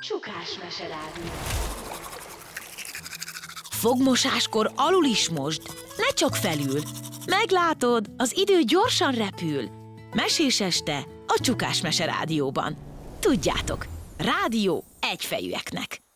Csukás meserádió. Fogmosáskor alul is mosd, ne csak felül. Meglátod, az idő gyorsan repül. Mesés este a Csukás Mese Rádióban. Tudjátok, rádió egyfejűeknek.